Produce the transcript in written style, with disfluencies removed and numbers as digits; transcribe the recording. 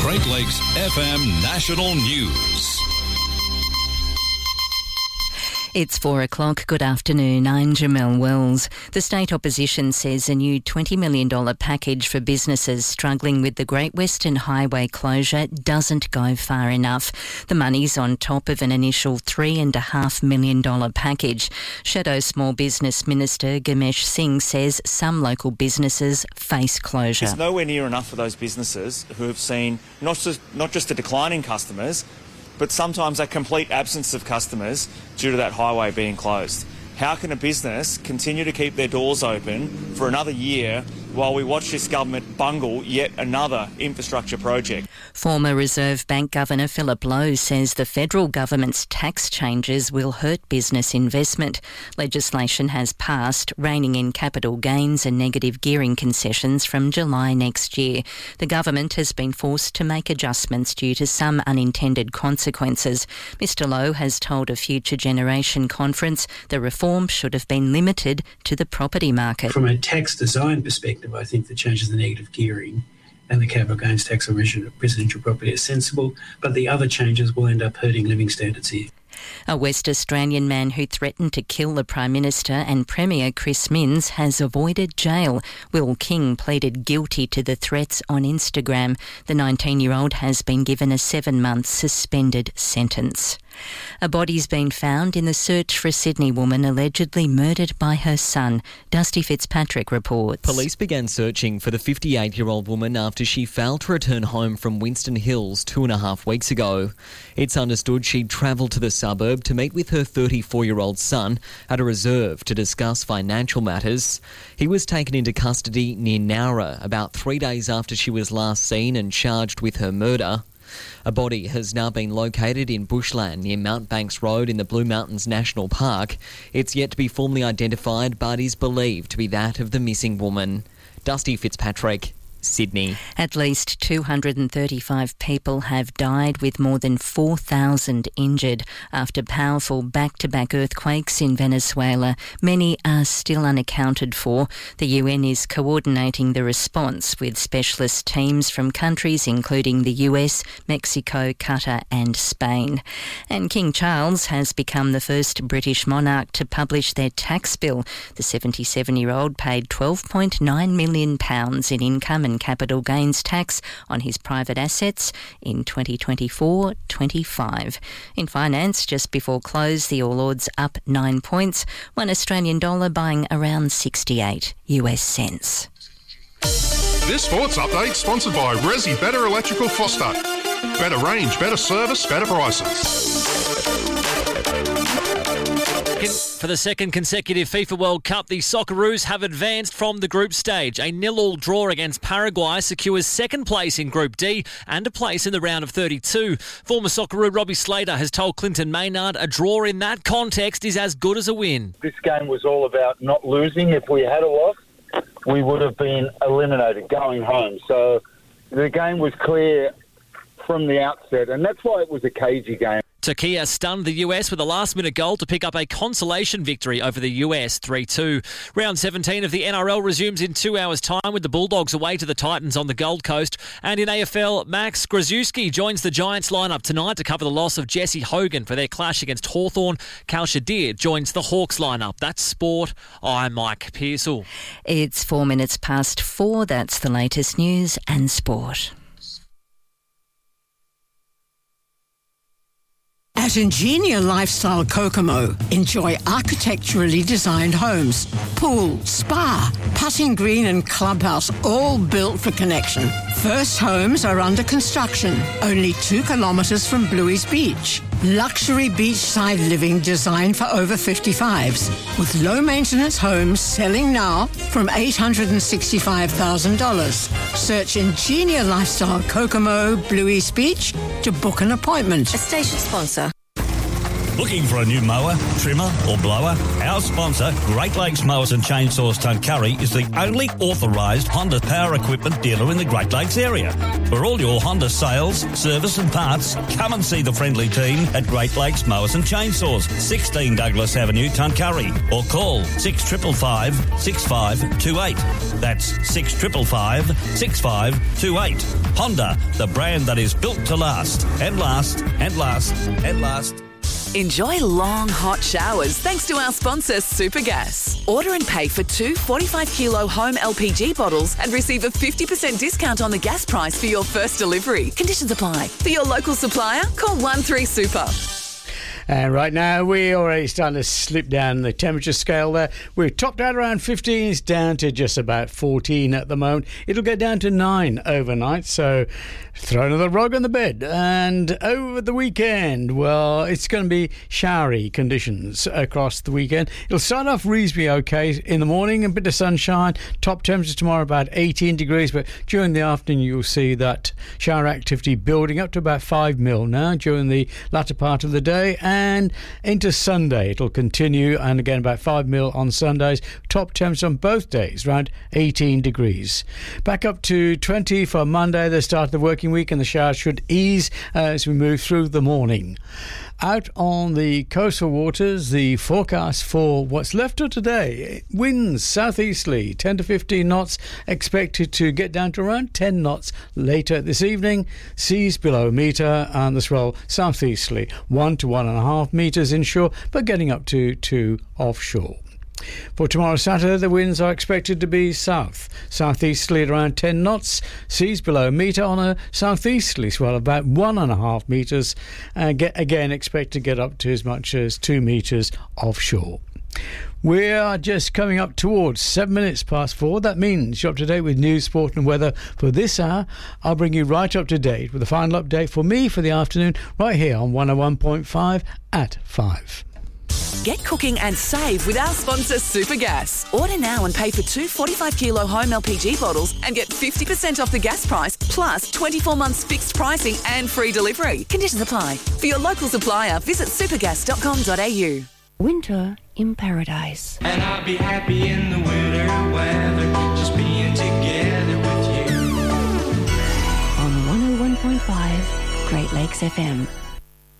Great Lakes FM National News. It's 4 o'clock. Good afternoon. I'm Jamelle Wells. The state opposition says a new $20 million package for businesses struggling with the Great Western Highway closure doesn't go far enough. The money's on top of an initial $3.5 million package. Shadow Small Business Minister Ganesh Singh says some local businesses face closure. It's nowhere near enough for those businesses who have seen not just a decline in customers, but sometimes a complete absence of customers due to that highway being closed. How can a business continue to keep their doors open for another year while we watch this government bungle yet another infrastructure project? Former Reserve Bank Governor Philip Lowe says the federal government's tax changes will hurt business investment. Legislation has passed, reining in capital gains and negative gearing concessions from July next year. The government has been forced to make adjustments due to some unintended consequences. Mr Lowe has told a Future Generation conference the reform should have been limited to the property market. From a tax design perspective, I think the changes in the negative gearing and the capital gains tax on residential property are sensible, but the other changes will end up hurting living standards here. A West Australian man who threatened to kill the Prime Minister and Premier Chris Minns has avoided jail. Will King pleaded guilty to the threats on Instagram. The 19-year-old has been given a 7-month suspended sentence. A body's been found in the search for a Sydney woman allegedly murdered by her son. Dusty Fitzpatrick reports. Police began searching for the 58-year-old woman after she failed to return home from Winston Hills 2.5 weeks ago. It's understood she'd travelled to the suburb to meet with her 34-year-old son at a reserve to discuss financial matters. He was taken into custody near Nowra about 3 days after she was last seen and charged with her murder. A body has now been located in bushland near Mount Banks Road in the Blue Mountains National Park. It's yet to be formally identified but is believed to be that of the missing woman. Dusty Fitzpatrick, Sydney. At least 235 people have died with more than 4,000 injured after powerful back-to-back earthquakes in Venezuela. Many are still unaccounted for. The UN is coordinating the response with specialist teams from countries including the US, Mexico, Qatar and Spain. And King Charles has become the first British monarch to publish their tax bill. The 77-year-old paid £12.9 million in income and capital gains tax on his private assets in 2024-25. In finance, just before close, the All Ords up 9 points, $1 Australian buying around 68 US cents. This sports update sponsored by Resi Better Electrical Foster. Better range, better service, better prices. For the second consecutive FIFA World Cup, the Socceroos have advanced from the group stage. A 0-0 draw against Paraguay secures second place in Group D and a place in the round of 32. Former Socceroo Robbie Slater has told Clinton Maynard a draw in that context is as good as a win. This game was all about not losing. If we had a loss, we would have been eliminated going home. So the game was clear from the outset, and that's why it was a cagey game. Turkey stunned the US with a last-minute goal to pick up a consolation victory over the US 3-2. Round 17 of the NRL resumes in 2 hours' time with the Bulldogs away to the Titans on the Gold Coast. And in AFL, Max Grzycki joins the Giants lineup tonight to cover the loss of Jesse Hogan for their clash against Hawthorn. Cal Shadir joins the Hawks lineup. That's sport. I'm Mike Pearsall. It's 4 minutes past 4. That's the latest news and sport. At Ingenia Lifestyle Kokomo, enjoy architecturally designed homes, pool, spa, putting green and clubhouse, all built for connection. First homes are under construction, only 2 kilometres from Bluey's Beach. Luxury beachside living designed for over 55s, with low-maintenance homes selling now from $865,000. Search Ingenia Lifestyle Kokomo, Bluey's Beach to book an appointment. A station sponsor. Looking for a new mower, trimmer or blower? Our sponsor, Great Lakes Mowers and Chainsaws Tuncurry, is the only authorised Honda power equipment dealer in the Great Lakes area. For all your Honda sales, service and parts, come and see the friendly team at Great Lakes Mowers and Chainsaws, 16 Douglas Avenue, Tuncurry, or call 6555 6528. That's 6555 6528. Honda, the brand that is built to last and last and last and last. Enjoy long, hot showers thanks to our sponsor, Supergas. Order and pay for 2 45-kilo home LPG bottles and receive a 50% discount on the gas price for your first delivery. Conditions apply. For your local supplier, call 13-SUPER. And right now, we're already starting to slip down the temperature scale there. We're topped out around 15. It's down to just about 14 at the moment. It'll go down to 9 overnight, so throw another rug on the bed. And over the weekend, well, it's going to be showery conditions across the weekend. It'll start off reasonably okay in the morning, a bit of sunshine. Top temperature tomorrow about 18 degrees, but during the afternoon, you'll see that shower activity building up to about 5 mil now during the latter part of the day. And into Sunday, it'll continue, and again about 5 mil on Sundays. Top temps on both days, around 18 degrees. Back up to 20 for Monday, the start of the working week, and the showers should ease as we move through the morning. Out on the coastal waters, the forecast for what's left of today, winds southeasterly 10 to 15 knots, expected to get down to around 10 knots later this evening. Seas below a metre, and the swell southeasterly 1 to 1.5 metres inshore, but getting up to 2 offshore. For tomorrow Saturday, the winds are expected to be southeasterly at around 10 knots, seas below a metre on a southeasterly swell of about 1.5 metres, and again expect to get up to as much as 2 metres offshore. We are just coming up towards 7 minutes past 4. That means you're up to date with news, sport and weather for this hour. I'll bring you right up to date with the final update for me for the afternoon right here on 101.5 at 5. Get cooking and save with our sponsor, Supergas. Order now and pay for 2 45-kilo home LPG bottles and get 50% off the gas price, plus 24 months fixed pricing and free delivery. Conditions apply. For your local supplier, visit supergas.com.au. Winter in paradise. And I'll be happy in the winter weather, just being together with you. On 101.5 Great Lakes FM.